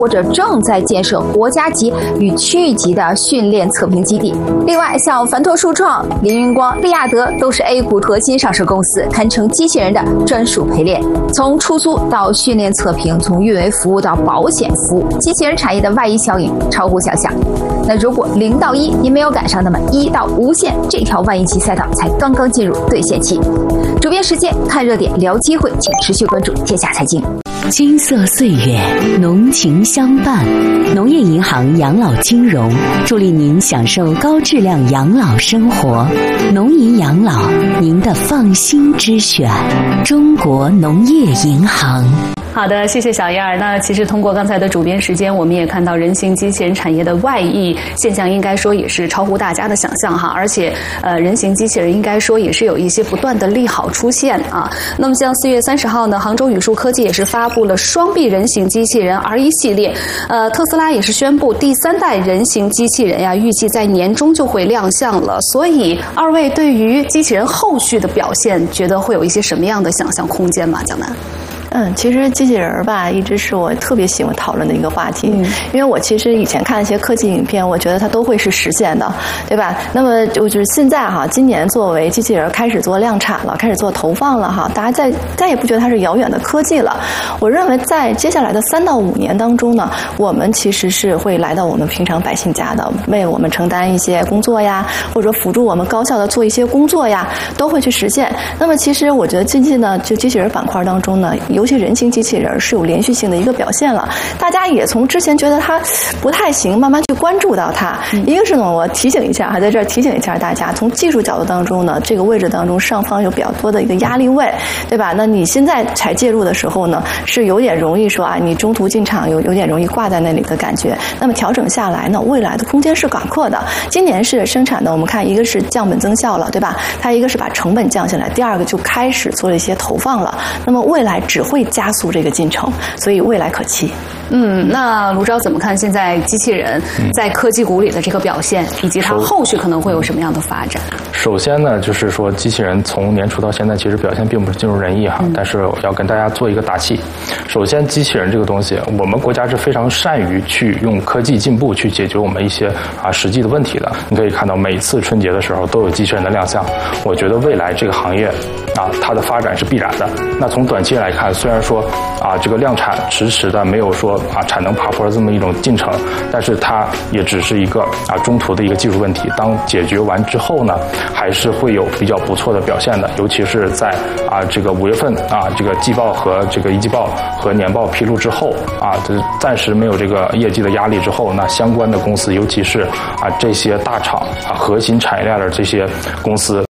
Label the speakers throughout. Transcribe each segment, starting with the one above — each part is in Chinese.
Speaker 1: 或者正在建设国家级与区域级的训练测评基地。另外，像凡拓数创、凌云光、利亚德都是 A 股核心上市公司，堪称机器人的专属陪练。从出租到训练测评，从运维服务到保险服务，机器人产业的外溢效应超乎想象。那如果0到1您没有赶上，那么1到无限这条万亿级赛道才刚刚进入兑现期。主编时间看热点聊机会，请持续关注天下财经。
Speaker 2: 金色岁月，浓情相伴。农业银行养老金融助力您享受高质量养老生活。农银养老，您的放心之选。中国农业银行。
Speaker 3: 好的，谢谢小燕儿。那其实通过刚才的主编时间，我们也看到人形机器人产业的外溢现象，应该说也是超乎大家的想象哈。而且，人形机器人应该说也是有一些不断的利好出现啊。那么像4月30号呢，杭州宇树科技也是发布了双臂人形机器人 R1 系列，特斯拉也是宣布第3代人形机器人呀，预计在年中就会亮相了。所以，二位对于机器人后续的表现，觉得会有一些什么样的想象空间吗？江南？
Speaker 4: 其实机器人吧，一直是我特别喜欢讨论的一个话题。因为我其实以前看一些科技影片，我觉得它都会是实现的，对吧？那么就是现在哈，今年作为机器人开始做量产了，开始做投放了哈，大家再也不觉得它是遥远的科技了。我认为在接下来的3到5年当中呢，我们其实是会来到我们平常百姓家的，为我们承担一些工作呀，或者辅助我们高效的做一些工作呀，都会去实现。那么其实我觉得最近呢，就机器人板块当中呢，尤其人形机器人是有连续性的一个表现了，大家也从之前觉得它不太行，慢慢去关注到它。一个是呢，我提醒一下，还在这儿提醒一下大家，从技术角度当中呢，这个位置当中上方有比较多的一个压力位，对吧？那你现在才介入的时候呢，是有点容易说啊，你中途进场有点容易挂在那里的感觉。那么调整下来呢，未来的空间是广阔的。今年是生产的，我们看一个是降本增效了，对吧？它一个是把成本降下来，第二个就开始做了一些投放了。那么未来只会加速这个进程，所以未来可期。
Speaker 3: 那卢钊怎么看现在机器人在科技股里的这个表现，以及它后续可能会有什么样的发展？
Speaker 5: 首先呢，就是说机器人从年初到现在其实表现并不是尽如人意哈，但是我要跟大家做一个打气。首先，机器人这个东西，我们国家是非常善于去用科技进步去解决我们一些实际的问题的。你可以看到每次春节的时候都有机器人的亮相，我觉得未来这个行业它的发展是必然的。那从短期来看，虽然说这个量产迟迟的没有说产能爬坡的这么一种进程，但是它也只是一个中途的一个技术问题。当解决完之后呢，还是会有比较不错的表现的。尤其是在这个5月份这个季报和这个一季报和年报披露之后暂时没有这个业绩的压力之后，那相关的公司，尤其是这些大厂核心产业链的这些公司。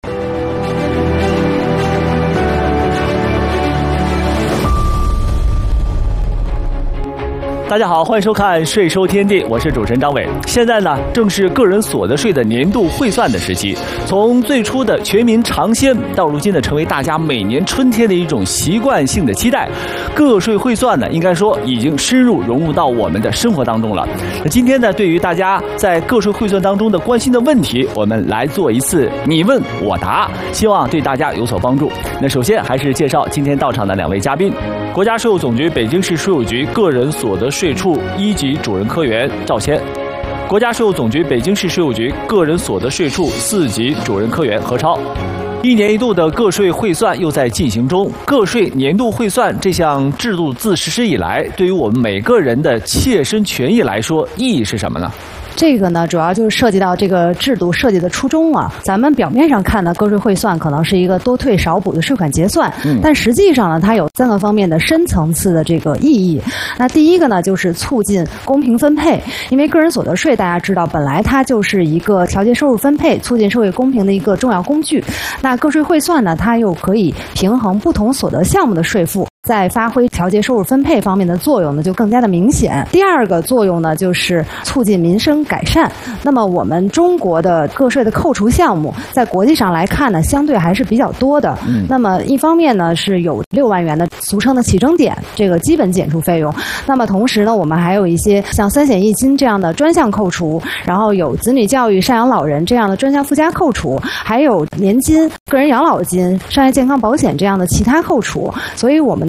Speaker 6: 大家好，欢迎收看税收天地，我是主持人张伟。现在呢，正是个人所得税的年度汇算的时期。从最初的全民尝鲜，到如今呢，成为大家每年春天的一种习惯性的期待。个税汇算呢，应该说已经深入融入到我们的生活当中了。那今天呢，对于大家在个税汇算当中的关心的问题，我们来做一次你问我答，希望对大家有所帮助。那首先还是介绍今天到场的2位嘉宾。国家税务总局北京市税务局个人所得税处1级主任科员赵谦，国家税务总局北京市税务局个人所得税处4级主任科员何超。1年1度的个税汇算又在进行中，个税年度汇算这项制度自实施以来，对于我们每个人的切身权益来说，意义是什么呢？
Speaker 7: 这个呢，主要就是涉及到这个制度设计的初衷啊。咱们表面上看呢，个税汇算可能是一个多退少补的税款结算，但实际上呢，它有3个方面的深层次的这个意义。那第一个呢，就是促进公平分配，因为个人所得税大家知道，本来它就是一个调节收入分配、促进社会公平的一个重要工具。那个税汇算呢，它又可以平衡不同所得项目的税负，在发挥调节收入分配方面的作用呢，就更加的明显。第二个作用呢，就是促进民生改善。那么我们中国的个税的扣除项目，在国际上来看呢，相对还是比较多的。那么一方面呢，是有6万元的俗称的起征点这个基本减除费用。那么同时呢，我们还有一些像3险1金这样的专项扣除，然后有子女教育、赡养老人这样的专项附加扣除，还有年金、个人养老金、商业健康保险这样的其他扣除。所以我们的